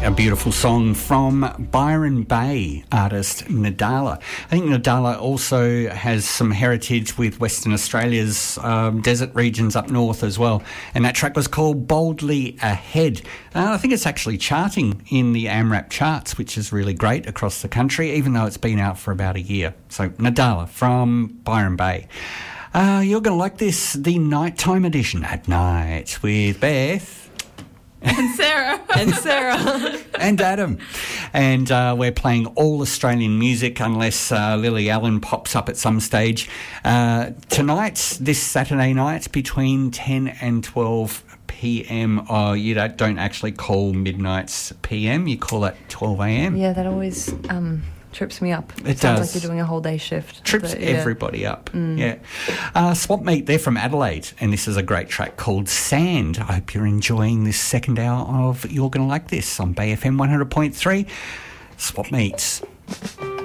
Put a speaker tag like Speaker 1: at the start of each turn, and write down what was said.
Speaker 1: A beautiful song from Byron Bay artist Nadala. I think Nadala also has some heritage with Western Australia's desert regions up north as well. And that track was called Boldly Ahead. I think it's actually charting in the AMRAP charts, which is really great across the country, even though it's been out for about a year. So Nadala from Byron Bay. You're going to like this, the nighttime edition at night with Beth.
Speaker 2: And Sarah.
Speaker 3: And Sarah.
Speaker 1: And Adam. And we're playing all Australian music unless Lily Allen pops up at some stage. Tonight, this Saturday night, between 10 and 12 p.m. You don't actually call midnights p.m., you call it 12 a.m.
Speaker 3: Yeah, that always trips me up.
Speaker 1: It
Speaker 3: sounds
Speaker 1: does.
Speaker 3: like you're doing a whole day shift.
Speaker 1: Trips everybody up. Yeah. Swap Meet, they're from Adelaide, and this is a great track called Sand. I hope you're enjoying this second hour of You're Gonna Like This on Bay FM 100.3. Swap Meets.